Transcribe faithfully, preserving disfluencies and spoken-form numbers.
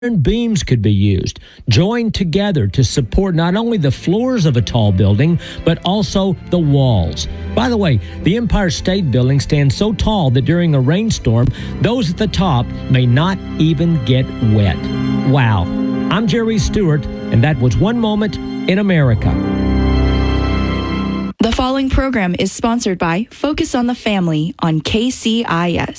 beams could be used, joined together to support not only the floors of a tall building, but also the walls. By the way, the Empire State Building stands so tall that during a rainstorm, those at the top may not even get wet. Wow. I'm Jerry Stewart, and that was One Moment in America. The following program is sponsored by Focus on the Family on K C I S.